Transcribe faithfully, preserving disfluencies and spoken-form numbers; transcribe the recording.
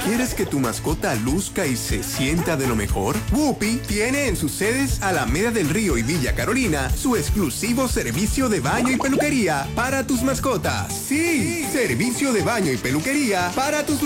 ¿Quieres que tu mascota luzca y se sienta de lo mejor? Whoopi tiene en sus sedes Alameda del Río y Villa Carolina su exclusivo servicio de baño y peluquería para tus mascotas. Sí, servicio de baño y peluquería para tus mascotas.